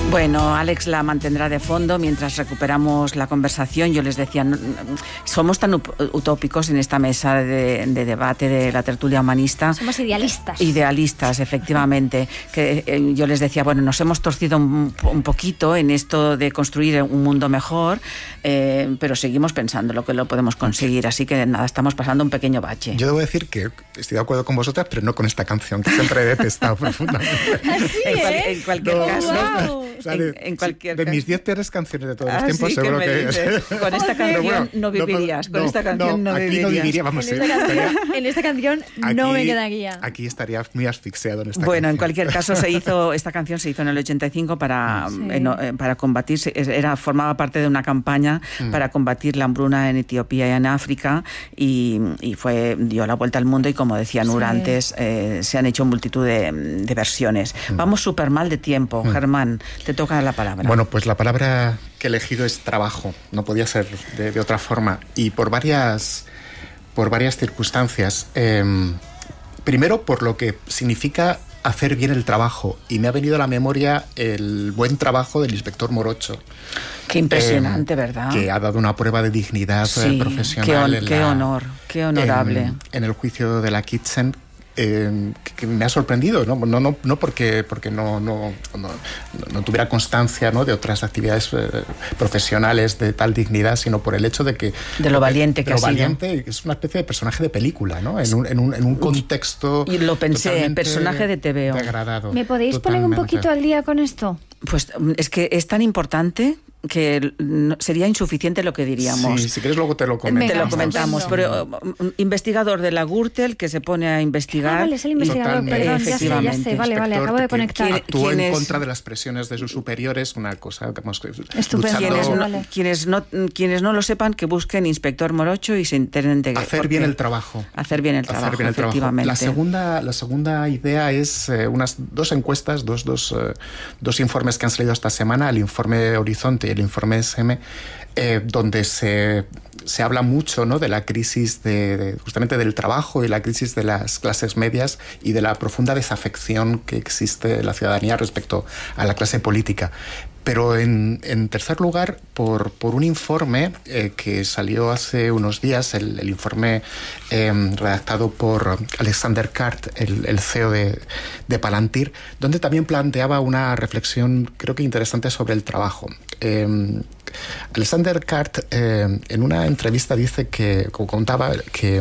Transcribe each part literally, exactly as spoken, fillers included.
Bueno, Alex la mantendrá de fondo mientras recuperamos la conversación. Yo les decía, no, somos tan utópicos en esta mesa de, de debate de la tertulia humanista. Somos idealistas. Idealistas, efectivamente. Que eh, yo les decía, bueno, nos hemos torcido un, un poquito en esto de construir un mundo mejor, eh, pero seguimos pensando lo que lo podemos conseguir. Así que nada, estamos pasando un pequeño bache. Yo debo decir que estoy de acuerdo con vosotras, pero no con esta canción, que siempre he detestado profundamente. Así, en, cual, ¿eh? en cualquier No, caso... wow. O sea, de, en, en cualquier de caso. mis diez peores canciones de todos los ah, tiempos, sí, seguro me que... dices. Con esta canción bueno, no vivirías. No, con esta canción no, no vivirías. Aquí no viviría, vamos. En esta canción, en esta canción aquí, no me quedaría. Aquí estaría muy asfixiado en esta Bueno, canción. en cualquier caso, se hizo esta canción se hizo en el ochenta y cinco para, sí. eh, para combatir, era, formaba parte de una campaña mm. para combatir la hambruna en Etiopía y en África, y, y fue dio la vuelta al mundo, y como decía Nur sí. antes, eh, se han hecho multitud de, de versiones. Mm. Vamos súper mal de tiempo. Mm. Germán, te toca la palabra. Bueno, pues la palabra que he elegido es trabajo, no podía ser de, de otra forma, y por varias, por varias circunstancias. Eh, primero, por lo que significa hacer bien el trabajo, y me ha venido a la memoria el buen trabajo del inspector Morocho. Qué impresionante, eh, ¿verdad? Que ha dado una prueba de dignidad sí, profesional. Qué, on, en qué la, honor, qué honorable. En, en el juicio de la Kitchen. Eh, que, que me ha sorprendido, no, no, no, no porque, porque no, no, no, no tuviera constancia, ¿no?, de otras actividades eh, profesionales de tal dignidad, sino por el hecho de que... De lo valiente de, que de lo ha valiente, sido. Es una especie de personaje de película, ¿no? En un, en un, en un contexto... Y lo pensé, personaje de T V O. Degradado. ¿Me podéis totalmente. poner un poquito al día con esto? Pues es que es tan importante que sería insuficiente lo que diríamos. Sí, si quieres luego te lo comentamos. Te lo comentamos, pero uh, investigador de la Gürtel que se pone a investigar. Ah, vale, es el investigador, Totalmente. perdón, ya sé, ya sé, vale, vale, acabo de conectar. Que actuó en es? contra de las presiones de sus superiores, una cosa que hemos... Estupendo. Quienes no, vale. quienes, no, quienes no lo sepan, que busquen inspector Morocho y se enteren de... Hacer bien el trabajo. Hacer bien el trabajo, bien el efectivamente. Trabajo. La, segunda, la segunda idea es eh, unas dos encuestas, dos, dos, eh, dos informes que han salido esta semana, el informe Horizonte y el informe S M, Eh, donde se, se habla mucho, ¿no?, de la crisis de, de, justamente del trabajo y la crisis de las clases medias y de la profunda desafección que existe en la ciudadanía respecto a la clase política. Pero en, en tercer lugar, por, por un informe eh, que salió hace unos días, el, el informe eh, redactado por Alexander Kart, el, el C E O de, de Palantir, donde también planteaba una reflexión, creo que interesante, sobre el trabajo. Eh, Alexander Kart, eh, en una entrevista, dice que, como contaba, que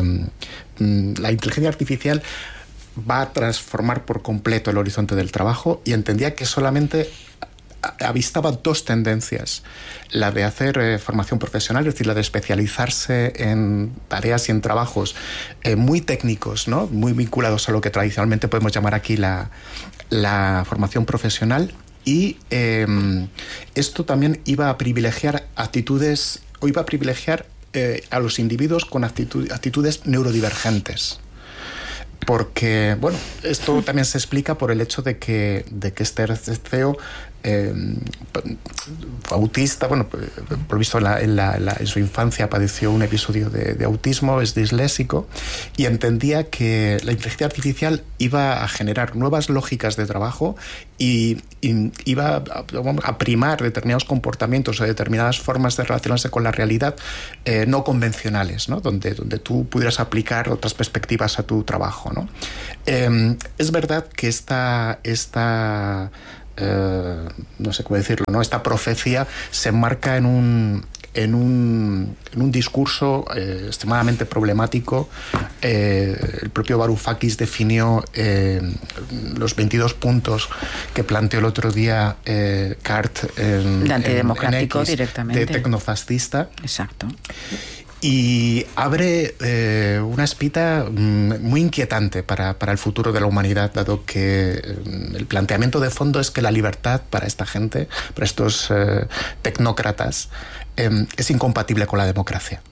mm, la inteligencia artificial va a transformar por completo el horizonte del trabajo, y entendía que solamente avistaba dos tendencias: la de hacer eh, formación profesional, es decir, la de especializarse en tareas y en trabajos eh, muy técnicos, ¿no?, muy vinculados a lo que tradicionalmente podemos llamar aquí la, la formación profesional, y eh, esto también iba a privilegiar actitudes, o iba a privilegiar eh, a los individuos con actitud, actitudes neurodivergentes. Porque, bueno, esto también se explica por el hecho de que, de que este C E O eh, autista, bueno, por visto en, la, en, la, la, en su infancia padeció un episodio de, de autismo, es disléxico, y entendía que la inteligencia artificial iba a generar nuevas lógicas de trabajo y, y iba a, a primar determinados comportamientos o determinadas formas de relacionarse con la realidad eh, no convencionales, ¿no?, donde, donde tú pudieras aplicar otras perspectivas a tu trabajo, ¿no? Eh, es verdad que esta... esta Uh, no sé cómo decirlo, ¿no? Esta profecía se enmarca en un, en un, en un discurso eh, extremadamente problemático. Eh, el propio Varoufakis definió eh, los veintidós puntos que planteó el otro día eh, Kart en, de antidemocrático, en, en X, directamente. De tecnofascista. Exacto. Y abre eh, una espita mm, muy inquietante para, para el futuro de la humanidad, dado que eh, el planteamiento de fondo es que la libertad para esta gente, para estos eh, tecnócratas, eh, es incompatible con la democracia.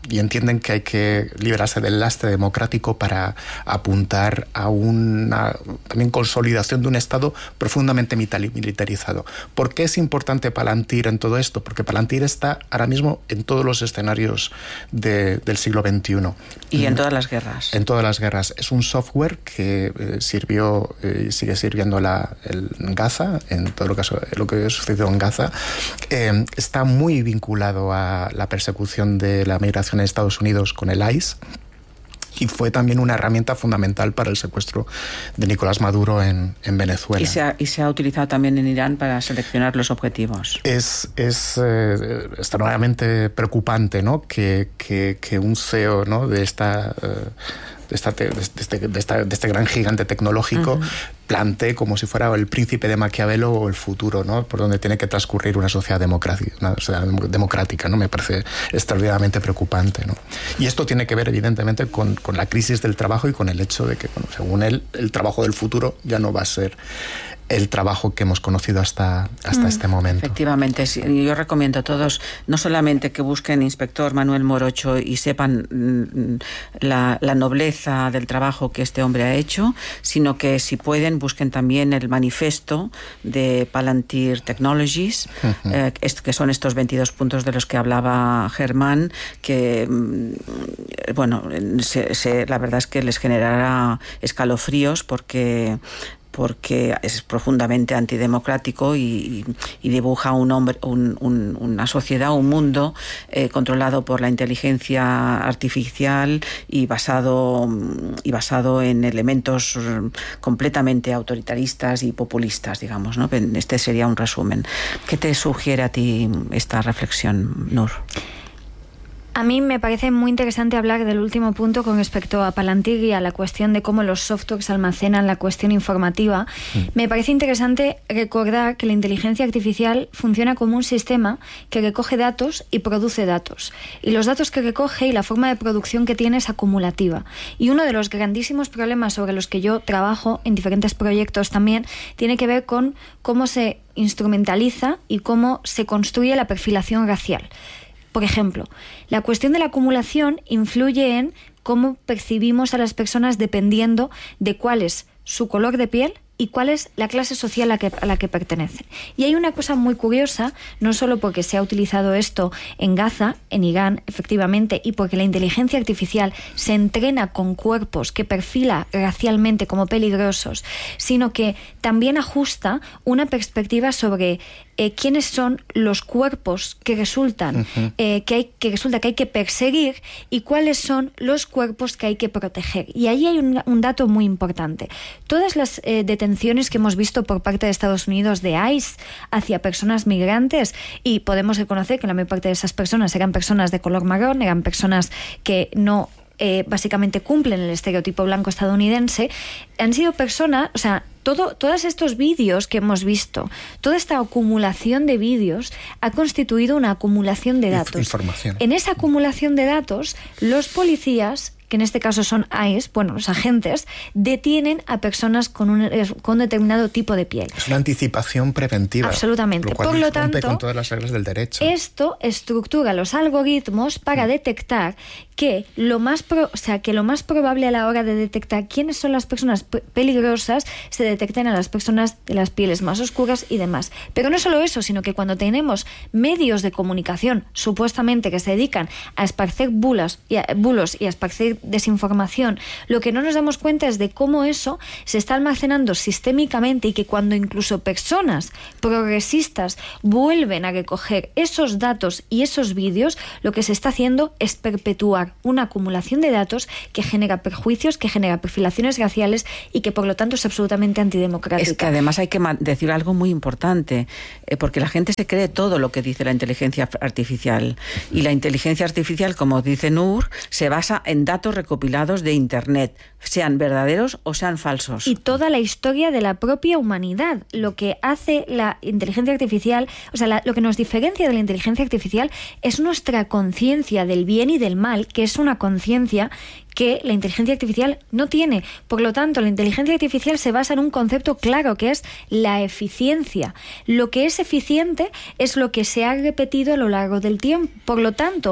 y entienden que hay que liberarse del lastre democrático para apuntar a una también consolidación de un Estado profundamente militarizado. ¿Por qué es importante Palantir en todo esto? Porque Palantir está ahora mismo en todos los escenarios de, del siglo veintiuno. Y en todas las guerras. En todas las guerras. Es un software que eh, sirvió y eh, sigue sirviendo la, el, en Gaza, en todo lo que, lo que ha sucedido en Gaza. Eh, está muy vinculado a la persecución de la migración en Estados Unidos con el I C E, y fue también una herramienta fundamental para el secuestro de Nicolás Maduro en, en Venezuela. Y se, ha, y se ha utilizado también en Irán para seleccionar los objetivos. Es, es eh, extremadamente preocupante, ¿no?, que, que, que un C E O, ¿no?, de esta... Eh, De, esta, de, este, de, esta, de este gran gigante tecnológico, uh-huh, plantee como si fuera el príncipe de Maquiavelo o el futuro, ¿no?, por donde tiene que transcurrir una sociedad democrática, una sociedad democrática, ¿no? Me parece extraordinariamente preocupante, ¿no? Y esto tiene que ver, evidentemente, con, con la crisis del trabajo y con el hecho de que, bueno, según él, el trabajo del futuro ya no va a ser el trabajo que hemos conocido hasta, hasta mm, este momento. Efectivamente, yo recomiendo a todos no solamente que busquen Inspector Manuel Morocho y sepan mm, la, la nobleza del trabajo que este hombre ha hecho, sino que si pueden busquen también el manifiesto de Palantir Technologies, uh-huh, eh, que son estos veintidós puntos de los que hablaba Germán, que mm, bueno, se, se, la verdad es que les generará escalofríos porque porque es profundamente antidemocrático y, y dibuja un hombre, un, un, una sociedad, un mundo eh, controlado por la inteligencia artificial y basado, y basado en elementos completamente autoritaristas y populistas, digamos, ¿no? Este sería un resumen. ¿Qué te sugiere a ti esta reflexión, Nur? A mí me parece muy interesante hablar del último punto con respecto a Palantir y a la cuestión de cómo los softwares almacenan la cuestión informativa. Mm. Me parece interesante recordar que la inteligencia artificial funciona como un sistema que recoge datos y produce datos. Y los datos que recoge y la forma de producción que tiene es acumulativa. Y uno de los grandísimos problemas sobre los que yo trabajo en diferentes proyectos también tiene que ver con cómo se instrumentaliza y cómo se construye la perfilación racial. Por ejemplo, la cuestión de la acumulación influye en cómo percibimos a las personas dependiendo de cuál es su color de piel y cuál es la clase social a la que, a la que pertenecen. Y hay una cosa muy curiosa, no solo porque se ha utilizado esto en Gaza, en Irán, efectivamente, y porque la inteligencia artificial se entrena con cuerpos que perfila racialmente como peligrosos, sino que también ajusta una perspectiva sobre eh, quiénes son los cuerpos que resultan uh-huh. eh, que, hay, que resulta que hay que perseguir y cuáles son los cuerpos que hay que proteger. Y ahí hay un, un dato muy importante. Todas las eh, detenciones que hemos visto por parte de Estados Unidos de I C E hacia personas migrantes, y podemos reconocer que la mayor parte de esas personas eran personas de color marrón, eran personas que no eh, básicamente cumplen el estereotipo blanco estadounidense, han sido personas, o sea, Todo, todos estos vídeos que hemos visto, toda esta acumulación de vídeos ha constituido una acumulación de datos. Información. En esa acumulación de datos, los policías, que en este caso son I C E, bueno, los agentes, detienen a personas con un, con determinado tipo de piel. Es una anticipación preventiva. Absolutamente. Lo cual Por lo tanto, con todas las reglas del derecho. Esto estructura los algoritmos para detectar que lo más pro, o sea, que lo más probable a la hora de detectar quiénes son las personas p- peligrosas se detecten a las personas de las pieles más oscuras y demás. Pero no solo eso, sino que cuando tenemos medios de comunicación supuestamente que se dedican a esparcer bulas y a, bulos y a esparcir desinformación, lo que no nos damos cuenta es de cómo eso se está almacenando sistémicamente y que cuando incluso personas progresistas vuelven a recoger esos datos y esos vídeos, lo que se está haciendo es perpetuar una acumulación de datos que genera perjuicios, que genera perfilaciones raciales y que por lo tanto es absolutamente antidemocrática. Es que además hay que decir algo muy importante, eh, porque la gente se cree todo lo que dice la inteligencia artificial, y la inteligencia artificial, como dice Nur, se basa en datos recopilados de Internet, sean verdaderos o sean falsos. Y toda la historia de la propia humanidad. Lo que hace la inteligencia artificial, o sea, la, lo que nos diferencia de la inteligencia artificial es nuestra conciencia del bien y del mal, que es una conciencia que la inteligencia artificial no tiene. Por lo tanto, la inteligencia artificial se basa en un concepto claro, que es la eficiencia. Lo que es eficiente es lo que se ha repetido a lo largo del tiempo. Por lo tanto,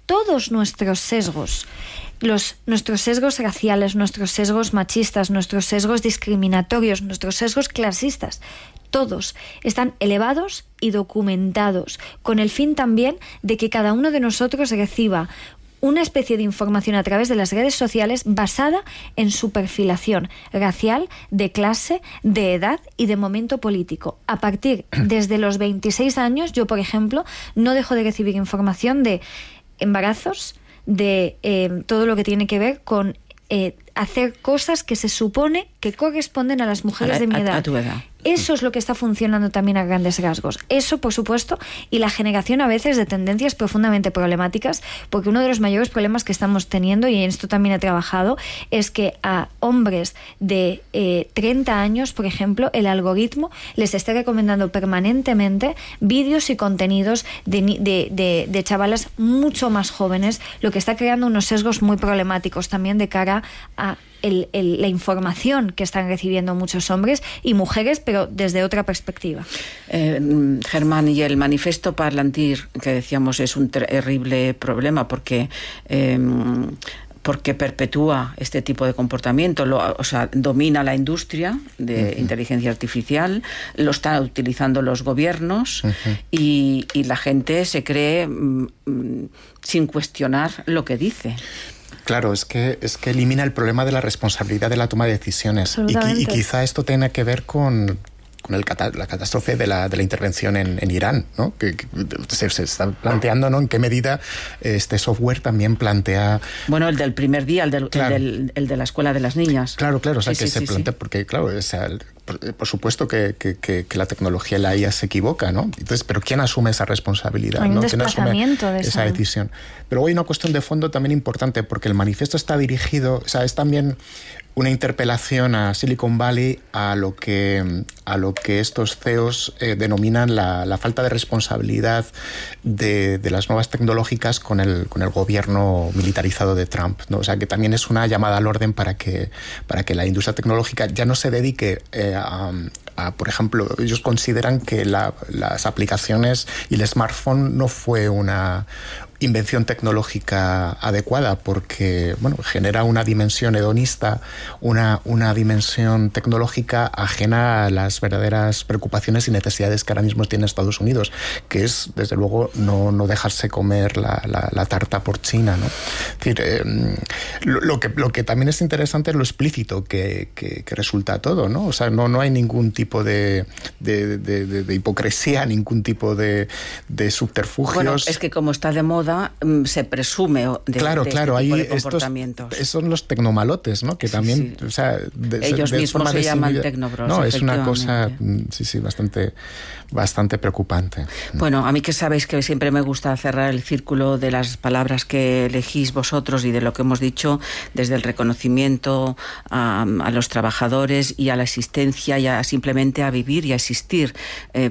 todos nuestros sesgos, los, nuestros sesgos raciales, nuestros sesgos machistas, nuestros sesgos discriminatorios, nuestros sesgos clasistas, todos están elevados y documentados, con el fin también de que cada uno de nosotros reciba una especie de información a través de las redes sociales basada en su perfilación racial, de clase, de edad y de momento político. A partir desde los veintiséis años, yo, por ejemplo, no dejo de recibir información de embarazos, de eh, todo lo que tiene que ver con eh, hacer cosas que se supone que corresponden a las mujeres a, de mi a, edad. A tu edad. Eso es lo que está funcionando también a grandes rasgos. Eso, por supuesto, y la generación a veces de tendencias profundamente problemáticas, porque uno de los mayores problemas que estamos teniendo, y en esto también he trabajado, es que a hombres de eh, treinta años, por ejemplo, el algoritmo les está recomendando permanentemente vídeos y contenidos de, de, de, de chavalas mucho más jóvenes, lo que está creando unos sesgos muy problemáticos también de cara a El, el, la información que están recibiendo muchos hombres y mujeres, pero desde otra perspectiva. Eh, Germán, y el manifiesto Parlantir, que decíamos es un terrible problema porque... Eh, porque perpetúa este tipo de comportamiento, lo, o sea, domina la industria de uh-huh. inteligencia artificial, lo están utilizando los gobiernos uh-huh. y, y la gente se cree mm, sin cuestionar lo que dice. Claro, es que, es que elimina el problema de la responsabilidad de la toma de decisiones. Y, y quizá esto tenga que ver con, con el, la catástrofe de la, de la intervención en, en Irán, ¿no? Que, que se, se está planteando, ¿no?, en qué medida este software también plantea... Bueno, el del primer día, el, del, claro. el, del, el de la escuela de las niñas. Claro, claro, o sea, sí, que sí, se sí, plantea, sí. porque claro, o sea, por, por supuesto que, que, que, que la tecnología, la I A se equivoca, ¿no? Entonces, pero ¿quién asume esa responsabilidad? Hay un ¿no? ¿Quién asume de esa decisión? Pero hay una cuestión de fondo también importante, porque el manifiesto está dirigido, o sea, es también una interpelación a Silicon Valley, a lo que, a lo que estos C E Os eh, denominan la, la falta de responsabilidad de, de las nuevas tecnológicas con el, con el gobierno militarizado de Trump, ¿no? O sea, que también es una llamada al orden para que, para que la industria tecnológica ya no se dedique eh, a, a, por ejemplo, ellos consideran que la, las aplicaciones y el smartphone no fue una invención tecnológica adecuada porque, bueno, genera una dimensión hedonista, una, una dimensión tecnológica ajena a las verdaderas preocupaciones y necesidades que ahora mismo tiene Estados Unidos, que es, desde luego, no, no dejarse comer la, la, la tarta por China, ¿no? Es decir, eh, lo, lo, que, lo que también es interesante es lo explícito que, que, que resulta todo, ¿no? O sea, no, no hay ningún tipo de, de, de, de, de hipocresía, ningún tipo de, de subterfugios. Bueno, es que como está de moda, se presume de, claro, de claro, este tipo hay de comportamientos. Estos, son los tecnomalotes, ¿no? Que sí, también, sí. o sea, de, ellos de mismos se llaman tecnobros. No, es una cosa, sí, sí, bastante, bastante preocupante. Bueno, a mí que sabéis que siempre me gusta cerrar el círculo de las palabras que elegís vosotros y de lo que hemos dicho, desde el reconocimiento a, a los trabajadores y a la existencia y a simplemente a vivir y a existir, eh,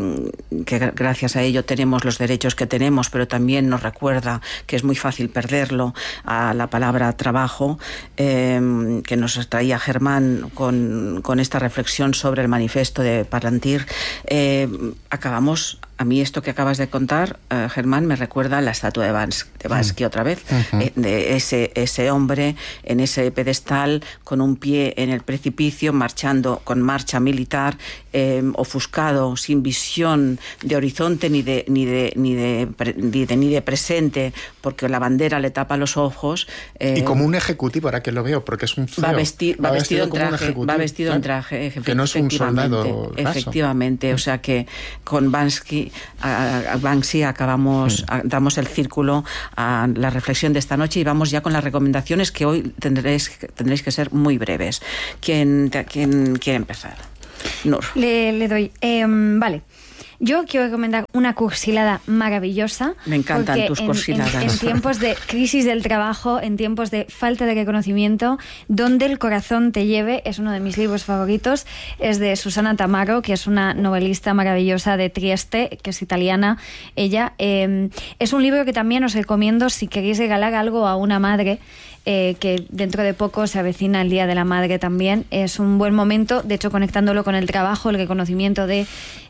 que gracias a ello tenemos los derechos que tenemos, pero también nos recuerda que es muy fácil perderlo, a la palabra trabajo, eh, que nos traía Germán con, con esta reflexión sobre el manifiesto de Parlantir. Eh, acabamos, a mí esto que acabas de contar, eh, Germán, me recuerda a la estatua de Bansky, de Bansky otra vez, uh-huh. eh, de ese, ese hombre en ese pedestal con un pie en el precipicio, marchando con marcha militar, eh, ofuscado, sin visión de horizonte ni de, ni de, ni de, ni de, ni de presente, porque la bandera le tapa los ojos. Eh, y como un ejecutivo, ahora que lo veo, porque es un feo. Va, vesti va, va vestido, vestido en traje, va vestido en traje, que no es un soldado. Efectivamente, o sea que con Bansky, a, a Banksy acabamos, a, damos el círculo a la reflexión de esta noche y vamos ya con las recomendaciones que hoy tendréis, tendréis que ser muy breves. ¿Quién, quién quiere empezar? Nur. Le, le doy. Eh, vale. Yo quiero recomendar una cursilada maravillosa. Me encantan tus en, cursiladas. En, en tiempos de crisis del trabajo, en tiempos de falta de reconocimiento, Donde el corazón te lleve, es uno de mis libros favoritos. Es de Susana Tamaro, que es una novelista maravillosa de Trieste, que es italiana. Ella eh, es un libro que también os recomiendo si queréis regalar algo a una madre. Eh, que dentro de poco se avecina el Día de la Madre también. Es un buen momento, de hecho, conectándolo con el trabajo, el reconocimiento de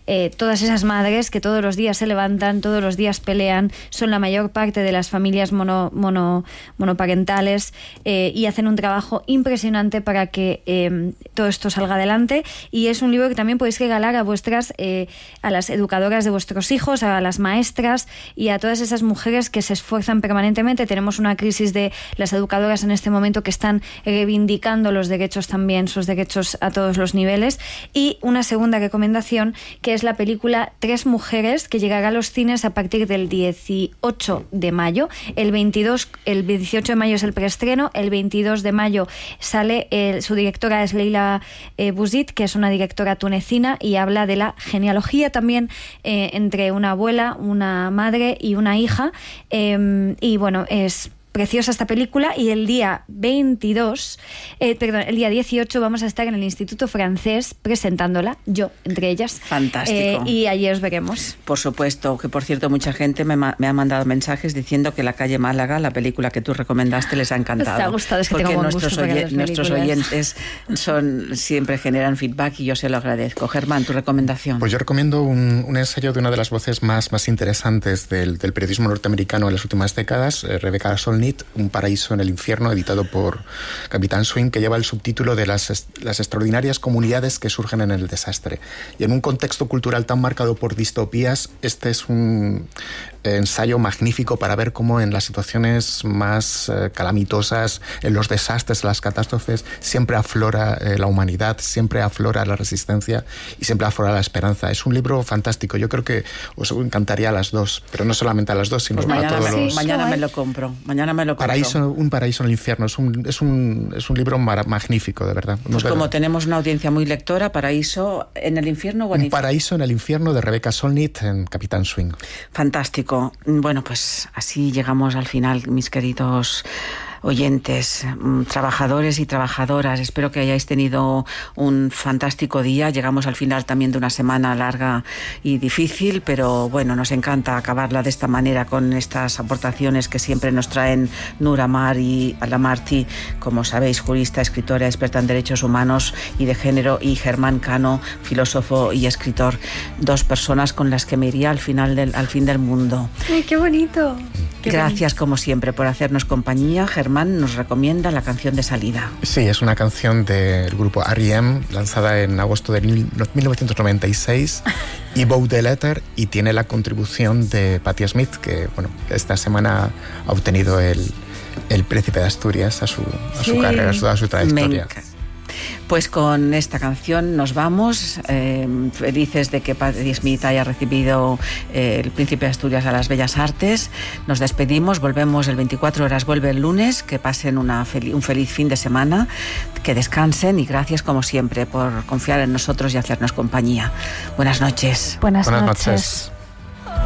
eh, todas esas madres que todos los días se levantan, todos los días pelean, son la mayor parte de las familias mono, mono, monoparentales eh, y hacen un trabajo impresionante para que eh, todo esto salga adelante. Y es un libro que también podéis regalar a vuestras, eh, a las educadoras de vuestros hijos, a las maestras y a todas esas mujeres que se esfuerzan permanentemente. Tenemos una crisis de las educadoras en este momento que están reivindicando los derechos también, sus derechos a todos los niveles. Y una segunda recomendación, que es la película Tres mujeres, que llegará a los cines a partir del dieciocho de mayo. El veintidós, el dieciocho de mayo es el preestreno, el veintidós de mayo sale, el, su directora es Leila eh, Bouzid, que es una directora tunecina y habla de la genealogía también eh, entre una abuela, una madre y una hija. Eh, y bueno, es preciosa esta película. Y el día veintidós, eh, perdón, el día dieciocho vamos a estar en el Instituto Francés presentándola, yo entre ellas. Fantástico. Eh, y allí os veremos. Por supuesto, que por cierto mucha gente me, ma- me ha mandado mensajes diciendo que La calle Málaga, la película que tú recomendaste, les ha encantado. Les ha gustado, es que porque tengo buen nuestros, gusto para oye- las nuestros películas. oyentes son, siempre generan feedback y yo se lo agradezco. Germán, tu recomendación. Pues yo recomiendo un, un ensayo de una de las voces más, más interesantes del, del periodismo norteamericano en las últimas décadas, eh, Rebecca Solnit, Un paraíso en el infierno, editado por Capitán Swing, que lleva el subtítulo de las, est- las extraordinarias comunidades que surgen en el desastre. Y en un contexto cultural tan marcado por distopías, este es un ensayo magnífico para ver cómo en las situaciones más eh, calamitosas, en los desastres, las catástrofes, siempre aflora eh, la humanidad, siempre aflora la resistencia y siempre aflora la esperanza. Es un libro fantástico. Yo creo que os encantaría a las dos, pero no solamente a las dos, sino Pues a mañana, todos me, los... mañana me lo compro. Mañana me lo compro. Paraíso, un paraíso en el infierno. Es un, es un, es un libro mar- magnífico, de verdad. Pues No, como verdad. tenemos una audiencia muy lectora, Paraíso en el infierno o en Un el paraíso en el infierno de Rebecca Solnit en Capitán Swing. Fantástico. Bueno, pues así llegamos al final, mis queridos oyentes, trabajadores y trabajadoras. Espero que hayáis tenido un fantástico día. Llegamos al final también de una semana larga y difícil, pero bueno, nos encanta acabarla de esta manera con estas aportaciones que siempre nos traen Nur Amar y Alamarty, como sabéis, jurista, escritora, experta en derechos humanos y de género, y Germán Cano, filósofo y escritor. Dos personas con las que me iría al final del, al fin del mundo. Ay, qué bonito. Qué Gracias, como siempre, por hacernos compañía. Germán nos recomienda la canción de salida. Sí, es una canción del grupo R E M, lanzada en agosto de mil novecientos noventa y seis, y Bow the Letter, y tiene la contribución de Patti Smith, que bueno, esta semana ha obtenido el, el Príncipe de Asturias a su, a su Sí, carrera, a su, a su trayectoria. me encanta. Pues con esta canción nos vamos, eh, felices de que Patti Smith haya recibido eh, el Príncipe de Asturias a las Bellas Artes. Nos despedimos, volvemos el veinticuatro horas, vuelve el lunes. Que pasen una fel- un feliz fin de semana, que descansen, y gracias como siempre por confiar en nosotros y hacernos compañía. Buenas noches. Buenas, Buenas noches. noches.